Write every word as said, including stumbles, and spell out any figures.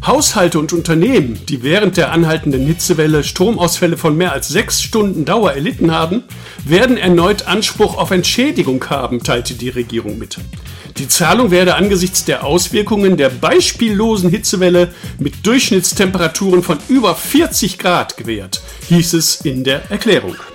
Haushalte und Unternehmen, die während der anhaltenden Hitzewelle Stromausfälle von mehr als sechs Stunden Dauer erlitten haben, werden erneut Anspruch auf Entschädigung haben, teilte die Regierung mit. Die Zahlung werde angesichts der Auswirkungen der beispiellosen Hitzewelle mit Durchschnittstemperaturen von über vierzig Grad gewährt, hieß es in der Erklärung.